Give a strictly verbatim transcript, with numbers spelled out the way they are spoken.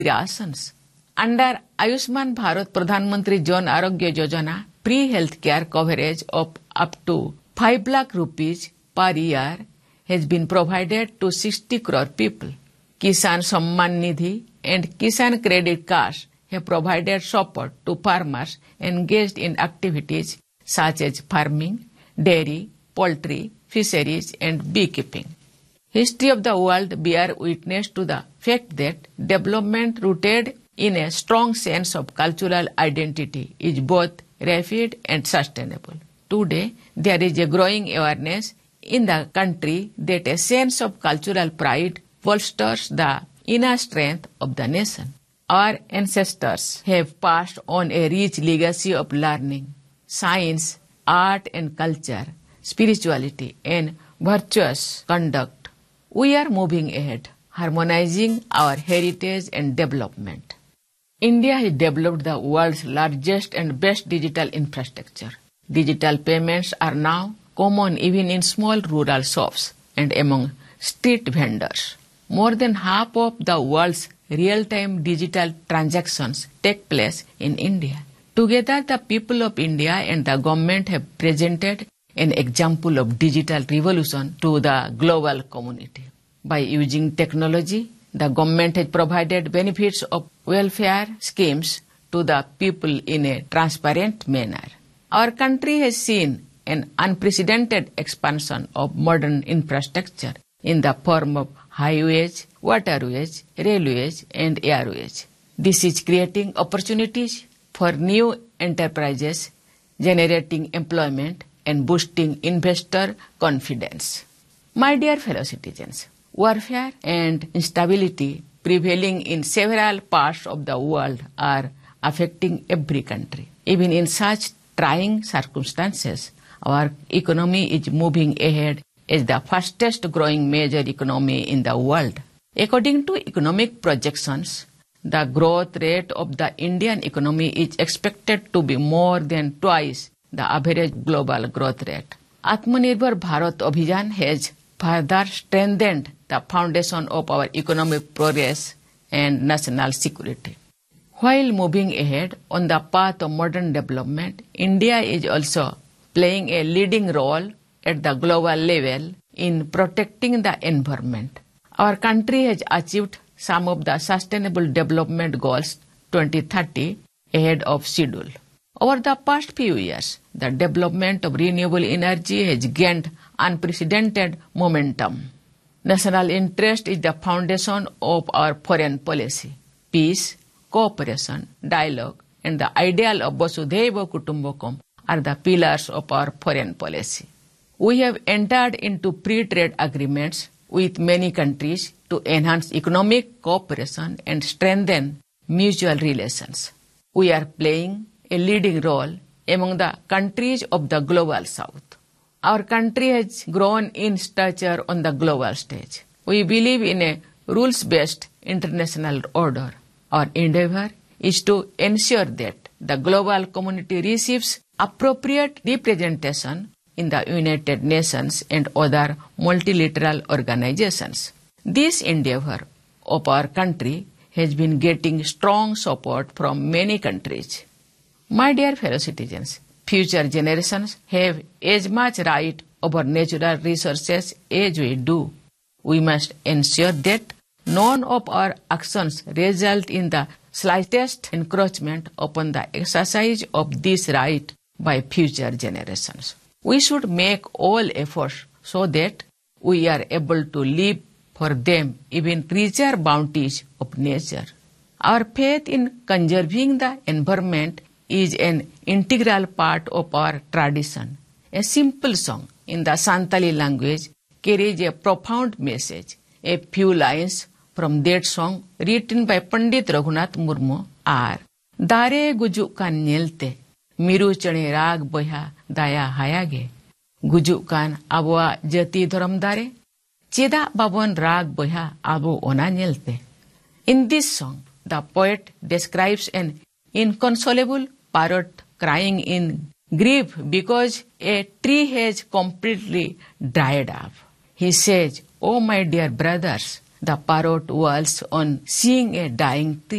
rations. Under Ayushman Bharat Pradhan Mantri Jan Arogya Yojana, free health care coverage of up to five lakh rupees per year has been provided to sixty crore people. Kisan Samman Nidhi and Kisan Credit Cards have provided support to farmers engaged in activities such as farming, dairy, poultry, fisheries and beekeeping. History of the world bear witness to the fact that development rooted in a strong sense of cultural identity is both rapid and sustainable. Today, there is a growing awareness in the country that a sense of cultural pride bolsters the inner strength of the nation. Our ancestors have passed on a rich legacy of learning, science, art and culture, spirituality and virtuous conduct. We are moving ahead, harmonizing our heritage and development. India has developed the world's largest and best digital infrastructure. Digital payments are now common even in small rural shops and among street vendors. More than half of the world's real-time digital transactions take place in India. Together, the people of India and the government have presented an example of digital revolution to the global community. By using technology, the government has provided benefits of welfare schemes to the people in a transparent manner. Our country has seen an unprecedented expansion of modern infrastructure in the form of highways, waterways, railways, and airways. This is creating opportunities for new enterprises, generating employment, and boosting investor confidence. My dear fellow citizens, warfare and instability prevailing in several parts of the world are affecting every country. Even in such trying circumstances, our economy is moving ahead as the fastest growing major economy in the world. According to economic projections, the growth rate of the Indian economy is expected to be more than twice the average global growth rate. Atmanirbhar Bharat Abhiyan has further strengthened the foundation of our economic progress and national security. While moving ahead on the path of modern development, India is also playing a leading role at the global level in protecting the environment. Our country has achieved some of the Sustainable Development Goals twenty thirty ahead of schedule. Over the past few years, the development of renewable energy has gained unprecedented momentum. National interest is the foundation of our foreign policy. Peace, cooperation, dialogue, and the ideal of Vasudhaiva Kutumbakam are the pillars of our foreign policy. We have entered into free trade agreements with many countries to enhance economic cooperation and strengthen mutual relations. We are playing a leading role among the countries of the global south. Our country has grown in stature on the global stage. We believe in a rules-based international order. Our endeavor is to ensure that the global community receives appropriate representation in the United Nations and other multilateral organizations. This endeavor of our country has been getting strong support from many countries. My dear fellow citizens, future generations have as much right over natural resources as we do. We must ensure that none of our actions result in the slightest encroachment upon the exercise of this right by future generations. We should make all efforts so that we are able to live for them even richer bounties of nature. Our faith in conserving the environment is an integral part of our tradition. A simple song in the Santali language carries a profound message. A few lines from that song written by Pandit Raghunath Murmu are Dare gujuk kan nyelte miru chane rag boya daya hayage gujuk kan abwa jati dharam dare cheda babon rag boya abu ona nyelte. In this song, the poet describes an inconsolable parrot crying in grief because a tree has completely dried up. He says, "Oh my dear brothers, The parrot wails on seeing a dying tree.